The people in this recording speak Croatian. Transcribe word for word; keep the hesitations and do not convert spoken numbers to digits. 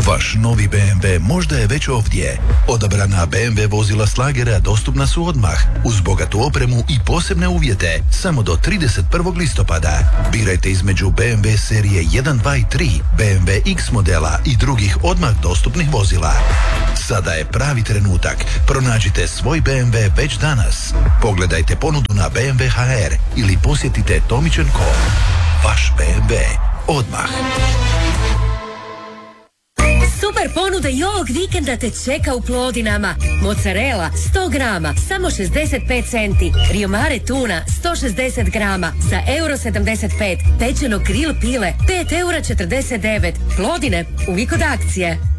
Vaš novi be em ve možda je već ovdje. Odabrana be em ve vozila Slagera dostupna su odmah, uz bogatu opremu i posebne uvjete, samo do trideset prvog listopada. Birajte između be em ve serije jedan, dva i tri, be em ve X modela i drugih odmah dostupnih vozila. Sada je pravi trenutak. Pronađite svoj be em ve već danas. Pogledajte ponudu na be em ve ha er ili posjetite Tomić and Co. Vaš be em ve odmah. Super ponuda i ovog vikenda te čeka u Plodinama. Mozzarella sto grama, samo šezdeset pet centi. Rio Mare tuna sto šezdeset grama, za euro sedamdeset pet. Pečeno grill pile, pet eura četrdeset devet. Plodine, uvijek od akcije.